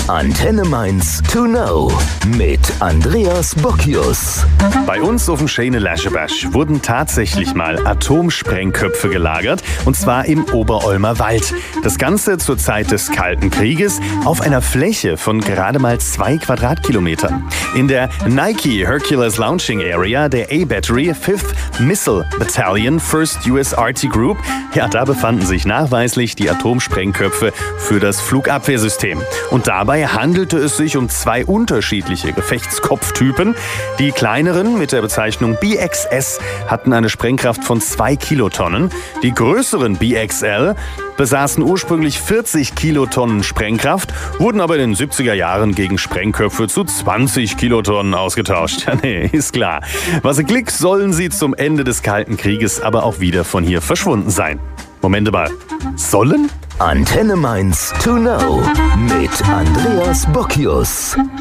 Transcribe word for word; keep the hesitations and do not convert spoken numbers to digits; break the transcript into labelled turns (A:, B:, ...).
A: Antenne Mainz to know mit Andreas Bockius.
B: Bei uns auf dem schönen Laschebasch wurden tatsächlich mal Atomsprengköpfe gelagert, und zwar im Oberolmer Wald. Das Ganze zur Zeit des Kalten Krieges auf einer Fläche von gerade mal zwei Quadratkilometern. In der Nike Hercules Launching Area der A-Battery fifth Missile Battalion first U S R T Group, ja, da befanden sich nachweislich die Atomsprengköpfe für das Flugabwehrsystem. Und dabei handelte es sich um zwei unterschiedliche Gefechtskopftypen. Die kleineren mit der Bezeichnung B X S hatten eine Sprengkraft von zwei Kilotonnen. Die größeren B X L besaßen ursprünglich vierzig Kilotonnen Sprengkraft, wurden aber in den siebziger Jahren gegen Sprengköpfe zu zwanzig Kilotonnen ausgetauscht. Ja, nee, ist klar. Was ein Glück, sollen sie zum Ende des Kalten Krieges aber auch wieder von hier verschwunden sein. Moment mal, sollen?
A: Antenne Mainz to know mit Andreas Bockius.